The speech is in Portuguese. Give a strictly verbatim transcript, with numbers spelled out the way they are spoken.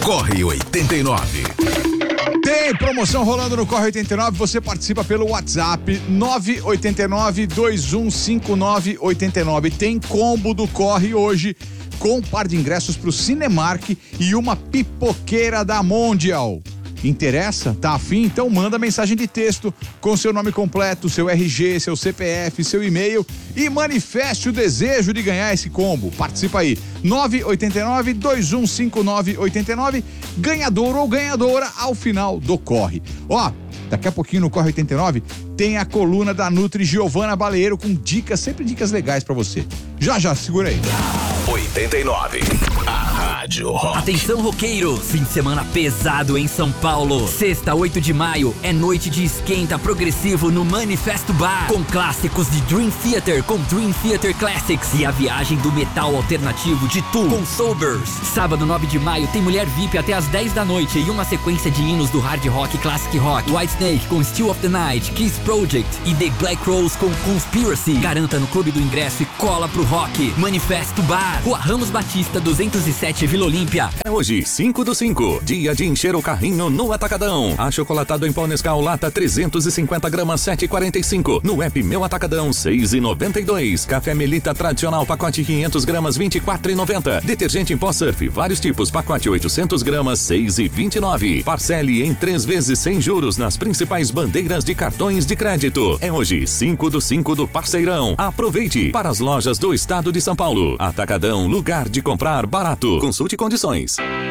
Corre oitenta e nove. Tem promoção rolando no Corre oitenta e nove, você participa pelo WhatsApp nove oito nove, dois um cinco nove, oito nove. Tem combo do Corre hoje com um par de ingressos pro Cinemark e uma pipoqueira da Mondial. Interessa? Tá afim? Então manda mensagem de texto com seu nome completo, seu R G, seu C P F, seu e-mail e manifeste o desejo de ganhar esse combo. Participa aí. nove oito nove, dois um cinco nove, oito nove. Ganhador ou ganhadora ao final do Corre. Ó, daqui a pouquinho no Corre oitenta e nove tem a coluna da Nutri Giovana Baleiro com dicas, sempre dicas legais pra você. Já, já, segura aí. oitenta e nove. A Rádio Rock. Atenção, roqueiros! Fim de semana pesado em São Paulo. Sexta, oito de maio, é noite de esquenta progressivo no Manifesto Bar. Com clássicos de Dream Theater com Dream Theater Classics e a viagem do metal alternativo de Tool com Sobers. Sábado, nove de maio, tem Mulher V I P até às dez da noite e uma sequência de hinos do hard rock Classic Rock. Whitesnake com Still of the Night, Kiss Project e The Black Rose com Conspiracy. Garanta no Clube do Ingresso e cola pro rock. Manifesto Bar, Rua Ramos Batista, duzentos e sete, Vila Olímpia. É hoje, cinco do cinco, dia de encher o carrinho no Atacadão. Achocolatado em pó Nescau lata trezentos e cinquenta gramas, sete e quarenta e cinco. No app Meu Atacadão, seis e noventa e dois. Café Melita tradicional, pacote quinhentos gramas, vinte e quatro e noventa. Detergente em pó Surf, vários tipos, pacote oitocentos gramas, seis e vinte e nove. Parcele em três vezes sem juros nas principais bandeiras de cartões de crédito. É hoje, cinco do cinco do Parceirão. Aproveite para as lojas do estado de São Paulo. Atacadão, lugar de comprar barato. Consulte condições.